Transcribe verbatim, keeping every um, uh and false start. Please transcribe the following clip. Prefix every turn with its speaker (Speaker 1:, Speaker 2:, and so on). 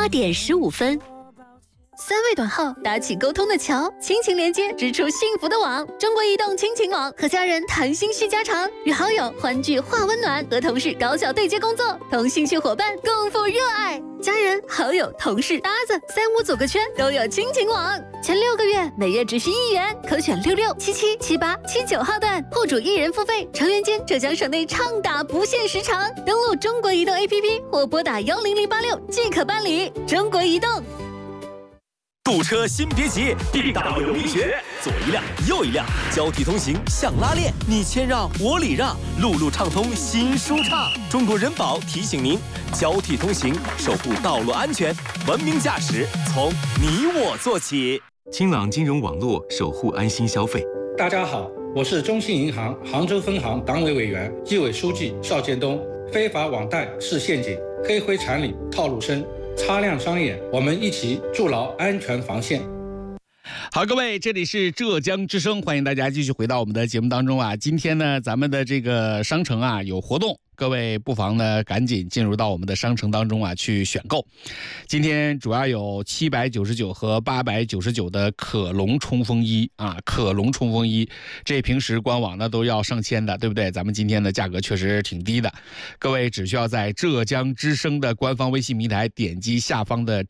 Speaker 1: 八点十五分。三位短号搭起沟通的桥，亲情连接织出幸福的网。中国移动亲情网，和家人谈心叙家常，与好友欢聚话温暖，和同事高效对接工作，同兴趣伙伴共赴热爱。家人、好友、同事、搭子，三五组个圈都有亲情网。前六个月每月只需一元，可选六六、七七、七八、七九号段，户主一人付费，成员间浙江省内畅打不限时长。登录中国移动 A P P 或拨打幺零零八六即可办理。中国移动。
Speaker 2: 购车先别急，必大有力学，左一辆右一辆，交替通行像拉链，你谦让我礼让，路路畅通心舒畅。中国人保提醒您，交替通行，守护道路安全，文明驾驶从你我做起。
Speaker 3: 清朗金融网络，守护安心消费。
Speaker 4: 大家好，我是中信银行杭州分行党委委员、纪委书记邵建东。非法网贷是陷阱，黑灰产里套路深。擦亮双眼，我们一起筑牢安全防线。
Speaker 5: 好，各位，这里是浙江之声，欢迎大家继续回到我们的节目当中啊。今天呢，咱们的这个商城啊有活动，各位不妨呢赶紧进入到我们的商城当中啊去选购。今天主要有七百九十九和八百九十九的可隆冲锋衣啊，可隆冲锋衣，这平时官网呢都要上千的，对不对？咱们今天的价格确实挺低的，各位只需要在浙江之声的官方微信平台点击下方的